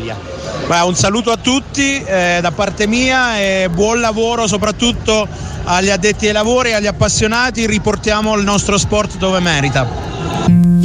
fotografia. Un saluto a tutti da parte mia e buon lavoro soprattutto agli addetti ai lavori e agli appassionati. Riportiamo il nostro sport dove merita.